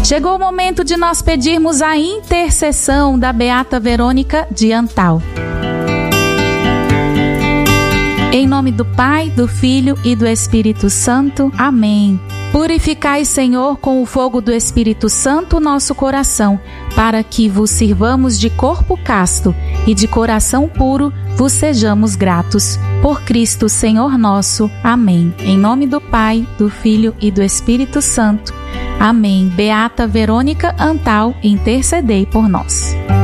Chegou o momento de nós pedirmos a intercessão da Beata Verônica de Antal. Em nome do Pai, do Filho e do Espírito Santo. Amém. Purificai, Senhor, com o fogo do Espírito Santo nosso coração, para que vos sirvamos de corpo casto e de coração puro vos sejamos gratos. Por Cristo, Senhor nosso. Amém. Em nome do Pai, do Filho e do Espírito Santo. Amém. Beata Verônica Antal, intercedei por nós.